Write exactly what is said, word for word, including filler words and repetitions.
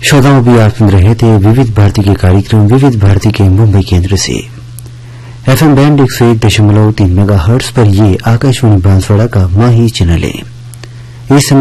श्रोताओं भी आप सुन रहे थे विविध भारती के कार्यक्रम विविध भारती के मुंबई केंद्र से एफएम बैंड एक सौ एक दशमलव तीन मेगा हर्ट्ज पर ये आकाशवाणी बांसवाड़ा का माही चैनल है। इस